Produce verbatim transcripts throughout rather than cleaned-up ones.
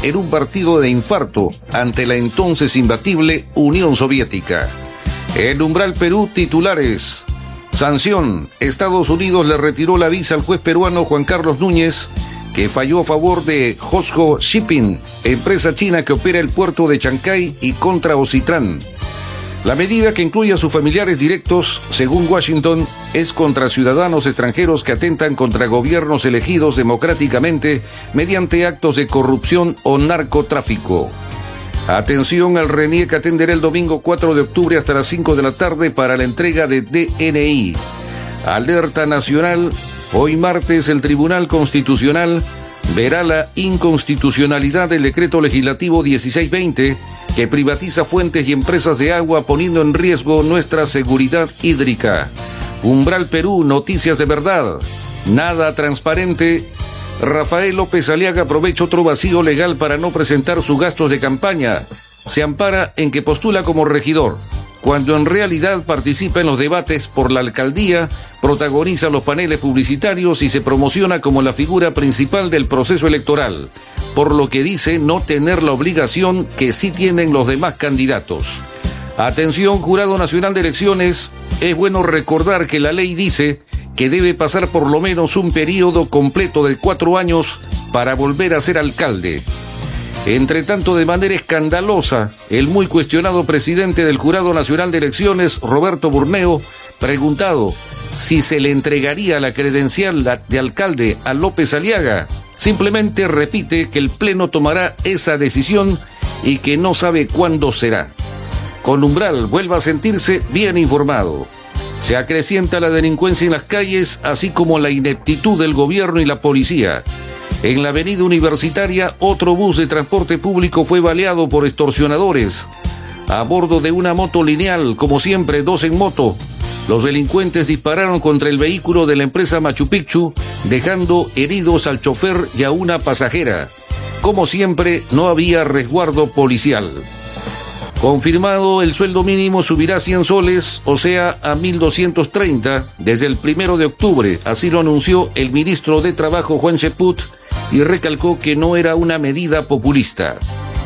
en un partido de infarto ante la entonces imbatible Unión Soviética. En Umbral Perú, titulares. Sanción. Estados Unidos le retiró la visa al juez peruano Juan Carlos Núñez, que falló a favor de Hosho Shipping, empresa china que opera el puerto de Chancay, y contra Ocitran. La medida, que incluye a sus familiares directos, según Washington, es contra ciudadanos extranjeros que atentan contra gobiernos elegidos democráticamente mediante actos de corrupción o narcotráfico. Atención, al RENIEC atenderá el domingo cuatro de octubre hasta las cinco de la tarde para la entrega de D N I. Alerta nacional. Hoy martes el Tribunal Constitucional verá la inconstitucionalidad del decreto legislativo dieciséis veinte, que privatiza fuentes y empresas de agua poniendo en riesgo nuestra seguridad hídrica. Umbral Perú, noticias de verdad. Nada transparente. Rafael López Aliaga aprovecha otro vacío legal para no presentar sus gastos de campaña. Se ampara en que postula como regidor, cuando en realidad participa en los debates por la alcaldía, protagoniza los paneles publicitarios y se promociona como la figura principal del proceso electoral, por lo que dice no tener la obligación que sí tienen los demás candidatos. Atención, Jurado Nacional de Elecciones, es bueno recordar que la ley dice que debe pasar por lo menos un periodo completo de cuatro años para volver a ser alcalde. Entre tanto, de manera escandalosa, el muy cuestionado presidente del Jurado Nacional de Elecciones, Roberto Burneo, preguntado si se le entregaría la credencial de alcalde a López Aliaga, simplemente repite que el Pleno tomará esa decisión y que no sabe cuándo será. Con Umbral vuelva a sentirse bien informado. Se acrecienta la delincuencia en las calles, así como la ineptitud del gobierno y la policía. En la avenida Universitaria, otro bus de transporte público fue baleado por extorsionadores. A bordo de una moto lineal, como siempre, dos en moto, los delincuentes dispararon contra el vehículo de la empresa Machu Picchu, dejando heridos al chofer y a una pasajera. Como siempre, no había resguardo policial. Confirmado, el sueldo mínimo subirá cien soles, o sea, a mil doscientos treinta, desde el primero de octubre. Así lo anunció el ministro de Trabajo, Juan Cheput, y recalcó que no era una medida populista.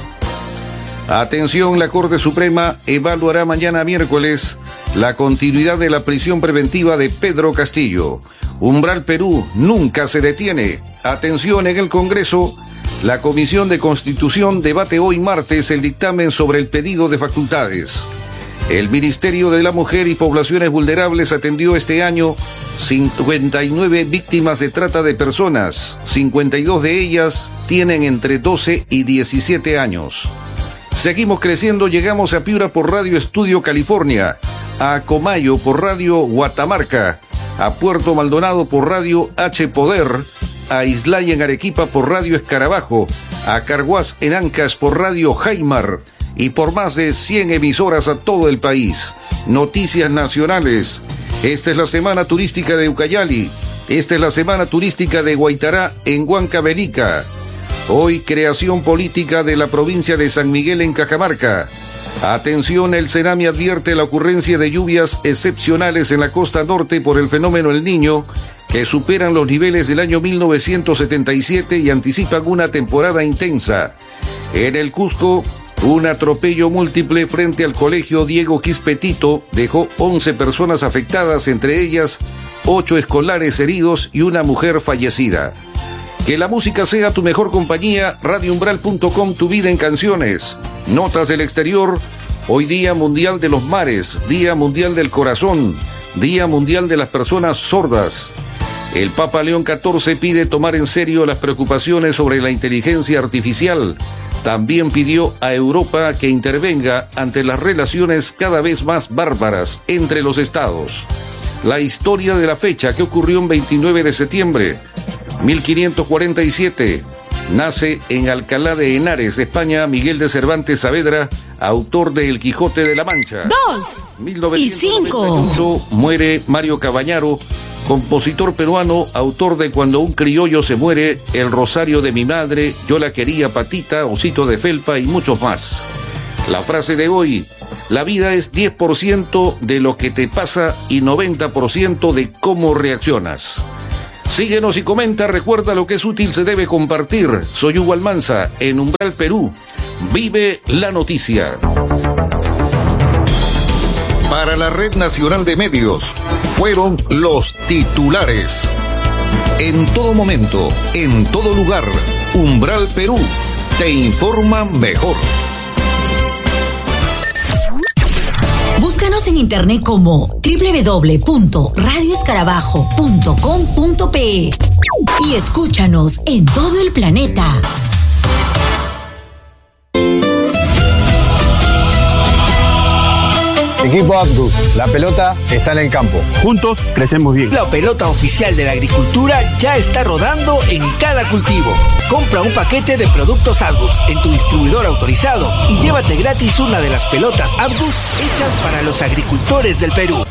Atención, la Corte Suprema evaluará mañana miércoles la continuidad de la prisión preventiva de Pedro Castillo. Umbral Perú nunca se detiene. Atención, en el Congreso, la Comisión de Constitución debate hoy martes el dictamen sobre el pedido de facultades. El Ministerio de la Mujer y Poblaciones Vulnerables atendió este año cincuenta y nueve víctimas de trata de personas. cincuenta y dos de ellas tienen entre doce y diecisiete años. Seguimos creciendo, llegamos a Piura por Radio Estudio California, a Comayo por Radio Guatamarca, a Puerto Maldonado por Radio H Poder, a Islay en Arequipa por Radio Escarabajo, a Carhuaz en Ancash por Radio Jaimar, y por más de cien emisoras a todo el país. Noticias nacionales. Esta es la semana turística de Ucayali. Esta es la semana turística de Guaitará en Huancavelica. Hoy, creación política de la provincia de San Miguel en Cajamarca. Atención, el Senami advierte la ocurrencia de lluvias excepcionales en la costa norte por el fenómeno El Niño, que superan los niveles del año mil novecientos setenta y siete y anticipan una temporada intensa. En el Cusco, un atropello múltiple frente al colegio Diego Quispetito dejó once personas afectadas, entre ellas ocho escolares heridos y una mujer fallecida. Que la música sea tu mejor compañía. radio umbral punto com, tu vida en canciones. Notas del exterior. Hoy Día Mundial de los Mares, Día Mundial del Corazón, Día Mundial de las Personas Sordas. El Papa León catorce pide tomar en serio las preocupaciones sobre la inteligencia artificial. También pidió a Europa que intervenga ante las relaciones cada vez más bárbaras entre los estados. La historia de la fecha, que ocurrió el veintinueve de septiembre, mil quinientos cuarenta y siete. Nace en Alcalá de Henares, España, Miguel de Cervantes Saavedra, autor de El Quijote de la Mancha. Dos mil novecientos noventa y ocho, y cinco. Muere Mario Cabañaro, compositor peruano, autor de Cuando un criollo se muere, El Rosario de mi madre, Yo la quería Patita, Osito de Felpa y muchos más. La frase de hoy: la vida es diez por ciento de lo que te pasa y noventa por ciento de cómo reaccionas. Síguenos y comenta, recuerda lo que es útil se debe compartir. Soy Hugo Almanza, en Umbral Perú. Vive la noticia. Para la Red Nacional de Medios, fueron los titulares. En todo momento, en todo lugar, Umbral Perú te informa mejor. Búscanos en internet como doble u doble u doble u punto radio escarabajo punto com punto pe y escúchanos en todo el planeta. Equipo Abdus, la pelota está en el campo. Juntos crecemos bien. La pelota oficial de la agricultura ya está rodando en cada cultivo. Compra un paquete de productos Abdus en tu distribuidor autorizado y llévate gratis una de las pelotas Abdus hechas para los agricultores del Perú.